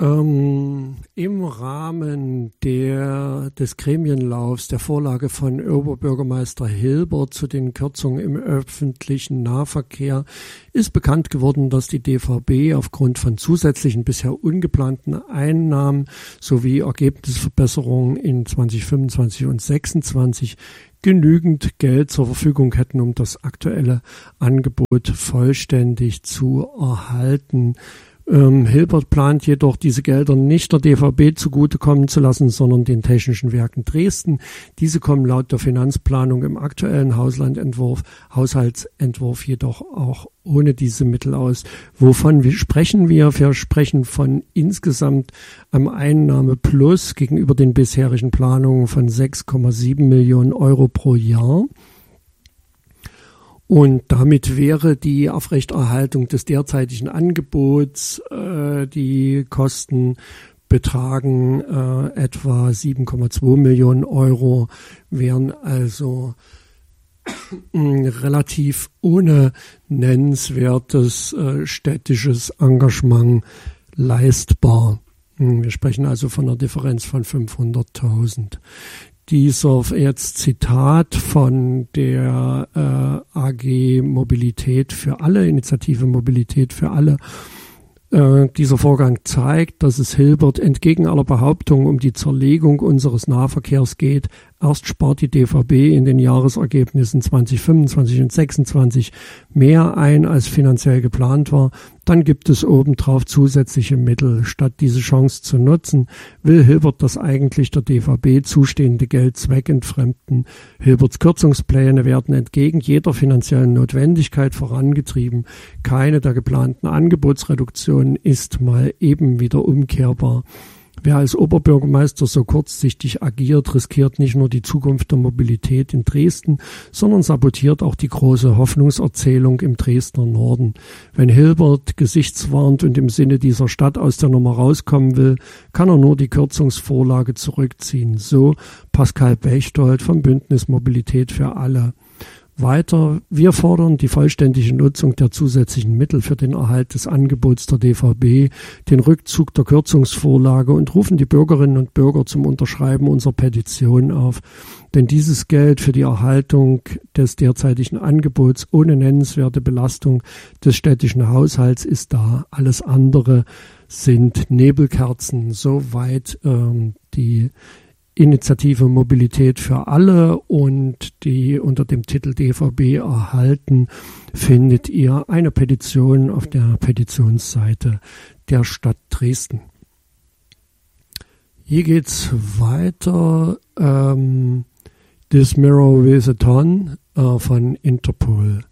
Im Rahmen des Gremienlaufs der Vorlage von Oberbürgermeister Hilbert zu den Kürzungen im öffentlichen Nahverkehr ist bekannt geworden, dass die DVB aufgrund von zusätzlichen bisher ungeplanten Einnahmen sowie Ergebnisverbesserungen in 2025 und 2026 genügend Geld zur Verfügung hätten, um das aktuelle Angebot vollständig zu erhalten. Hilbert plant jedoch, diese Gelder nicht der DVB zugutekommen zu lassen, sondern den Technischen Werken Dresden. Diese kommen laut der Finanzplanung im aktuellen Haushaltsentwurf jedoch auch ohne diese Mittel aus. Wovon sprechen wir? Wir sprechen von insgesamt einem Einnahmeplus gegenüber den bisherigen Planungen von 6,7 Millionen Euro pro Jahr. Und damit wäre die Aufrechterhaltung des derzeitigen Angebots, die Kosten betragen etwa 7,2 Millionen Euro, wären also relativ ohne nennenswertes städtisches Engagement leistbar. Wir sprechen also von einer Differenz von 500.000. Dieser jetzt Zitat von der AG Mobilität für alle, Initiative Mobilität für alle. Dieser Vorgang zeigt, dass es Hilbert entgegen aller Behauptungen um die Zerlegung unseres Nahverkehrs geht. Erst spart die DVB in den Jahresergebnissen 2025 und 2026 mehr ein, als finanziell geplant war. Dann gibt es obendrauf zusätzliche Mittel. Statt diese Chance zu nutzen, will Hilbert das eigentlich der DVB zustehende Geld zweckentfremden. Hilberts Kürzungspläne werden entgegen jeder finanziellen Notwendigkeit vorangetrieben. Keine der geplanten Angebotsreduktionen ist mal eben wieder umkehrbar. Wer als Oberbürgermeister so kurzsichtig agiert, riskiert nicht nur die Zukunft der Mobilität in Dresden, sondern sabotiert auch die große Hoffnungserzählung im Dresdner Norden. Wenn Hilbert gesichtswahrend und im Sinne dieser Stadt aus der Nummer rauskommen will, kann er nur die Kürzungsvorlage zurückziehen. So Pascal Bechtold vom Bündnis Mobilität für alle. Weiter, wir fordern die vollständige Nutzung der zusätzlichen Mittel für den Erhalt des Angebots der DVB, den Rückzug der Kürzungsvorlage und rufen die Bürgerinnen und Bürger zum Unterschreiben unserer Petition auf. Denn dieses Geld für die Erhaltung des derzeitigen Angebots ohne nennenswerte Belastung des städtischen Haushalts ist da. Alles andere sind Nebelkerzen. Soweit die Initiative Mobilität für alle, und die unter dem Titel DVB erhalten findet ihr eine Petition auf der Petitionsseite der Stadt Dresden. Hier geht's weiter. This Mirror Weighs a Ton von Interpol.